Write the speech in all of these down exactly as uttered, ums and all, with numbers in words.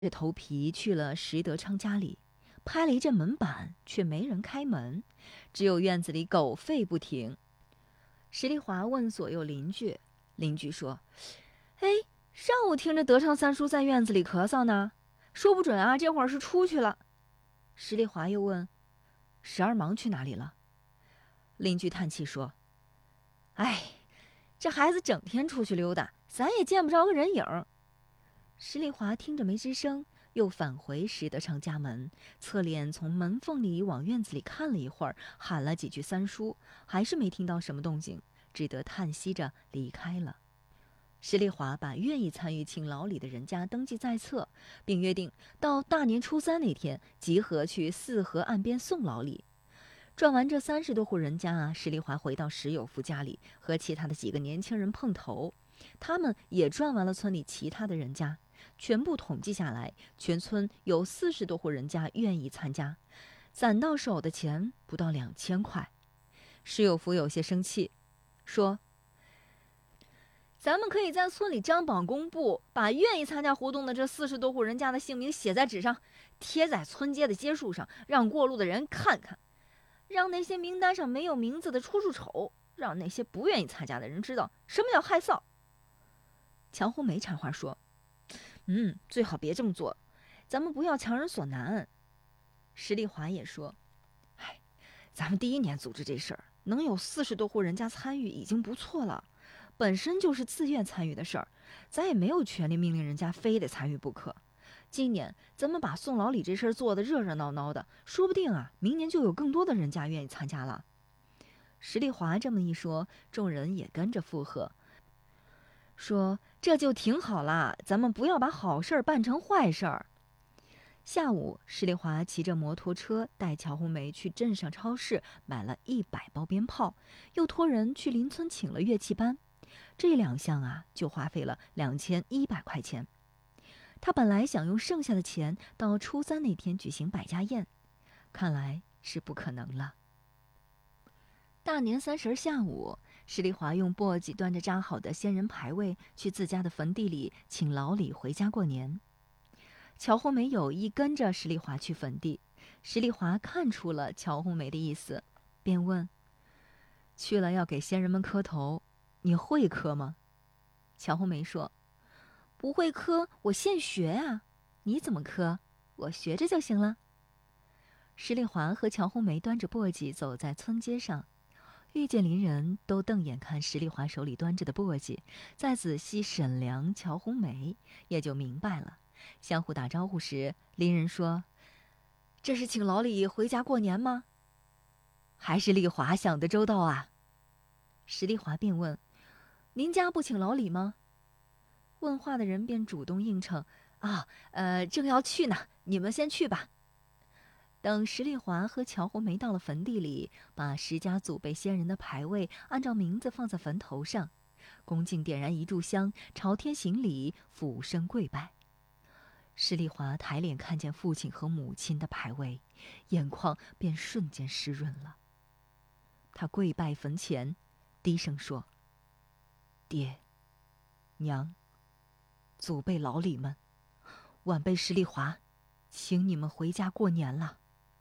着头皮去了石德昌家里，拍了一阵门板，却没人开门，只有院子里狗吠不停。石丽华问左右邻居，邻居说：“哎，上午听着德昌三叔在院子里咳嗽呢，说不准啊，这会儿是出去了。”石丽华又问：“十二忙去哪里了？”邻居叹气说：“哎，这孩子整天出去溜达，咱也见不着个人影。”石丽华听着没吱声，又返回石德昌家门，侧脸从门缝里往院子里看了一会儿，喊了几句三叔，还是没听到什么动静，只得叹息着离开了。石丽华把愿意参与请老李的人家登记在册，并约定到大年初三那天集合去四河岸边送老李。转完这三十多户人家啊，石丽华回到石有福家里，和其他的几个年轻人碰头。他们也转完了村里其他的人家，全部统计下来，全村有四十多户人家愿意参加，攒到手的钱不到两千块。石有福有些生气，说：“咱们可以在村里张榜公布，把愿意参加活动的这四十多户人家的姓名写在纸上，贴在村街的街树上，让过路的人看看，让那些名单上没有名字的出出丑，让那些不愿意参加的人知道什么叫害臊。”乔红梅插话说：“嗯，最好别这么做，咱们不要强人所难。”石丽华也说：“哎，咱们第一年组织这事儿，能有四十多户人家参与已经不错了，本身就是自愿参与的事儿，咱也没有权利命令人家非得参与不可。今年咱们把送老李这事儿做得热热闹闹的，说不定啊，明年就有更多的人家愿意参加了。”石丽华这么一说，众人也跟着附和，说：“这就挺好啦，咱们不要把好事办成坏事儿。”下午，石丽华骑着摩托车带乔红梅去镇上超市买了一百包鞭炮，又托人去邻村请了乐器班，这两项啊就花费了两千一百块钱。他本来想用剩下的钱到初三那天举行百家宴，看来是不可能了。大年三十下午，石丽华用簸箕端着扎好的仙人牌位去自家的坟地里请老李回家过年。乔红梅有意跟着石丽华去坟地，石丽华看出了乔红梅的意思，便问：“去了要给先人们磕头，你会磕吗？”乔红梅说：“不会磕，我现学啊。你怎么磕？我学着就行了。”石丽华和乔红梅端着簸箕走在村街上，遇见邻人都瞪眼看石丽华手里端着的簸箕，再仔细审量乔红梅，也就明白了。相互打招呼时，邻人说：“这是请老李回家过年吗？”“还是丽华想得周到啊。”石丽华便问：“您家不请老李吗？”问话的人便主动应承：“啊，呃，正要去呢，你们先去吧。”等石丽华和乔红梅到了坟地里，把石家祖辈先人的牌位按照名字放在坟头上，恭敬点燃一炷香，朝天行礼，俯身跪拜。石丽华抬脸看见父亲和母亲的牌位，眼眶便瞬间湿润了。他跪拜坟前，低声说：“爹娘，祖辈老李们，晚辈石丽华，请你们回家过年了。”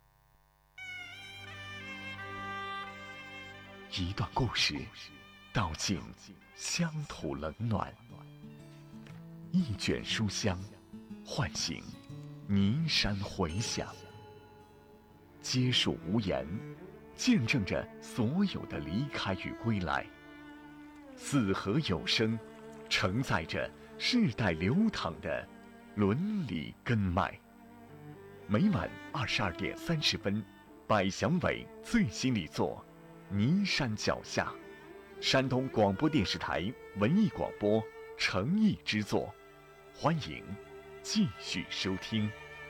一段故事，道尽乡土冷暖；一卷书香，唤醒泥山回响。皆属无言，见证着所有的离开与归来。四合有声，承载着世代流淌的伦理根脉。每晚二十二点三十分，百祥伟最新力作《泥山脚下》，山东广播电视台文艺广播诚意之作，欢迎继续收听。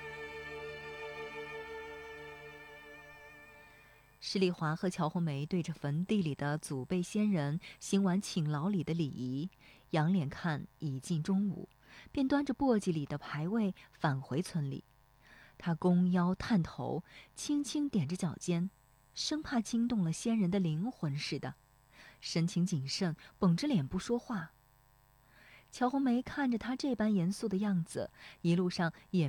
石丽华和乔红梅对着坟地里的祖辈先人行完请老李的礼仪，仰脸看已近中午，便端着簸箕里的牌位返回村里。他弓腰探头，轻轻点着脚尖，生怕惊动了先人的灵魂似的，神情谨慎，绷着脸不说话。 乔红梅看着他这般严肃的样子，一路上也